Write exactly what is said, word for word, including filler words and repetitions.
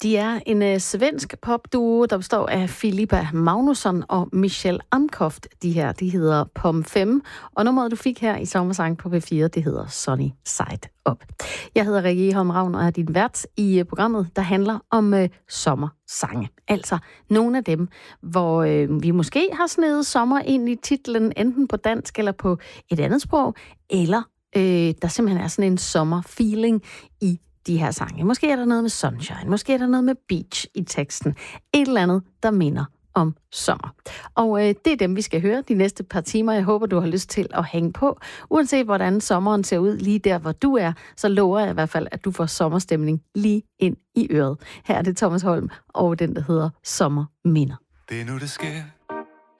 De er en øh, svensk popduo, der består af Filippa Magnusson og Michelle Amkoft. De her, de hedder Pom fem, og nummeret du fik her i Sommersang på P fire, det hedder Sunny Side Up. Jeg hedder Rikke Holm Ravn og er din vært i øh, programmet, der handler om øh, sommersange. Altså nogle af dem, hvor øh, vi måske har snedet sommer ind i titlen, enten på dansk eller på et andet sprog, eller øh, der simpelthen er sådan en sommerfeeling i de her sange. Måske er der noget med sunshine, måske er der noget med beach i teksten. Et eller andet, der minder om sommer. Og øh, det er dem, vi skal høre de næste par timer. Jeg håber, du har lyst til at hænge på. Uanset hvordan sommeren ser ud lige der, hvor du er, så lover jeg i hvert fald, at du får sommerstemning lige ind i øret. Her er det Thomas Holm og den, der hedder Sommerminder. Det er nu, det sker.